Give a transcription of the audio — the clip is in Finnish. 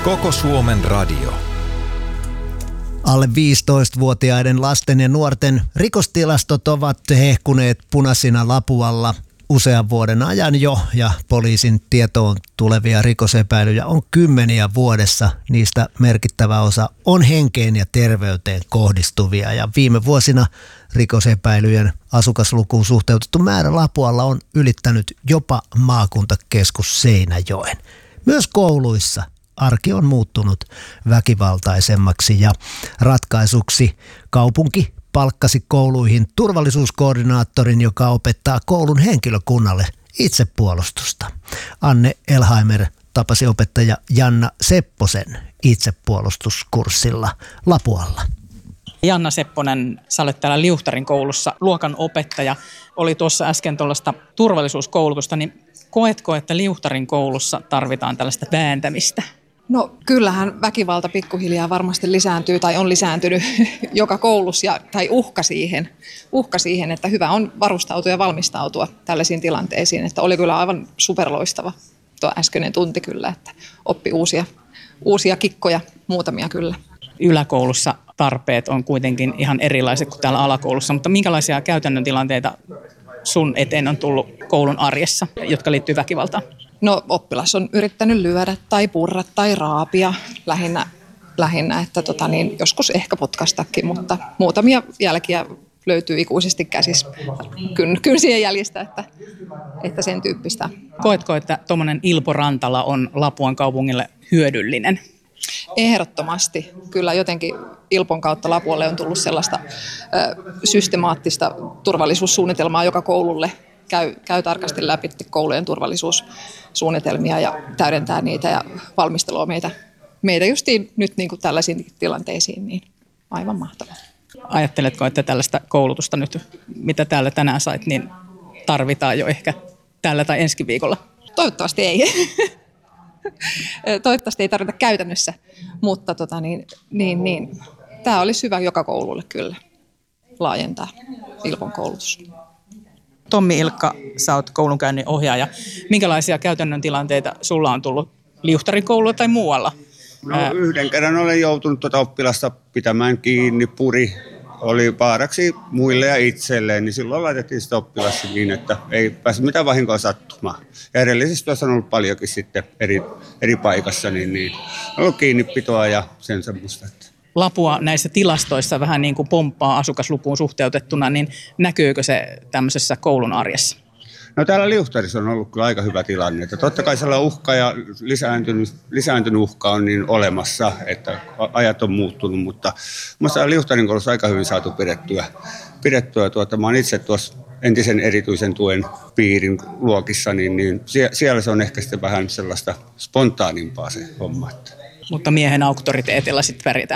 Koko Suomen radio. Alle 15-vuotiaiden lasten ja nuorten rikostilastot ovat hehkuneet punaisina lapualla usean vuoden ajan jo, ja poliisin tietoon tulevia rikosepäilyjä on kymmeniä vuodessa. Niistä merkittävä osa on henkeen ja terveyteen kohdistuvia, ja viime vuosina rikosepäilyjen asukaslukuun suhteutettu määrä Lapualla on ylittänyt jopa maakuntakeskus Seinäjoen. Myös kouluissa arki on muuttunut väkivaltaisemmaksi, ja ratkaisuksi kaupunki palkkasi kouluihin turvallisuuskoordinaattorin, joka opettaa koulun henkilökunnalle itsepuolustusta. Anne Elheimer tapasi opettaja Janna Sepposen itsepuolustuskurssilla Lapualla. Janna Sepponen, sä olet täällä Liuhtarin koulussa luokan opettaja. Oli tuossa äsken tuollaista turvallisuuskoulutusta, niin koetko, että Liuhtarin koulussa tarvitaan tällaista vääntämistä? No kyllähän väkivalta pikkuhiljaa varmasti lisääntyy tai on lisääntynyt joka koulussa tai uhka siihen, että hyvä on varustautua ja valmistautua tällaisiin tilanteisiin. Että oli kyllä aivan superloistava tuo äskeinen tunti kyllä, että oppi uusia kikkoja, muutamia kyllä. Yläkoulussa tarpeet on kuitenkin ihan erilaiset kuin täällä alakoulussa, mutta minkälaisia käytännön tilanteita sun eteen on tullut koulun arjessa, jotka liittyy väkivaltaan? No oppilas on yrittänyt lyödä tai purra tai raapia lähinnä että joskus ehkä potkastakin, mutta muutamia jälkiä löytyy ikuisesti käsissä kynsien jäljistä, että sen tyyppistä. Koetko, että tuommoinen Ilpo Rantala on Lapuan kaupungille hyödyllinen? Ehdottomasti. Kyllä jotenkin Ilpon kautta Lapualle on tullut sellaista systemaattista turvallisuussuunnitelmaa joka koululle. Käy tarkasti läpi koulujen turvallisuussuunnitelmia ja täydentää niitä ja valmistelua meitä justiin nyt niin kuin tällaisiin tilanteisiin, niin aivan mahtavaa. Ajatteletko, että tällaista koulutusta nyt, mitä täällä tänään sait, niin tarvitaan jo ehkä tällä tai ensi viikolla? Toivottavasti ei. Toivottavasti ei tarvita käytännössä, mutta tämä olisi hyvä joka koululle kyllä laajentaa Ilpon koulutus. Tommi Ilkka, sä oot koulunkäynnin ohjaaja. Minkälaisia käytännön tilanteita sulla on tullut Liuhtarin koululla tai muualla? No, yhden kerran olen joutunut oppilasta pitämään kiinni, puri oli vaaraksi muille ja itselleen, niin silloin laitettiin sitä oppilasta niin, että ei pääse mitään vahinkoa sattumaan. Ja edellisesti tuossa on ollut paljonkin sitten eri paikassa, niin on ollut kiinnipitoa ja sen semmoista. Lapua näissä tilastoissa vähän niin kuin pomppaa asukaslukuun suhteutettuna, niin näkyykö se tämmöisessä koulun arjessa? No täällä Liuhtarissa on ollut kyllä aika hyvä tilanne. Että totta kai sellainen uhka ja lisääntynyt uhka on niin olemassa, että ajat on muuttunut, mutta minusta Liuhtarin koulussa aika hyvin saatu pidettyä. Mä olen itse tuossa entisen erityisen tuen piirin luokissa, niin siellä se on ehkä sitten vähän sellaista spontaanimpaa se homma. Mutta miehen auktoriteetilla sitten pärjätään.